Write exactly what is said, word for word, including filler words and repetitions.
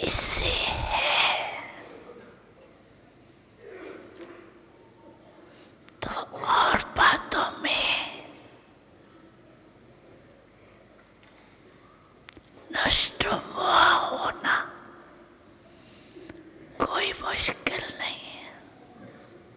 इससे है तो और बातों में नष्ट हुआ होना कोई मुश्किल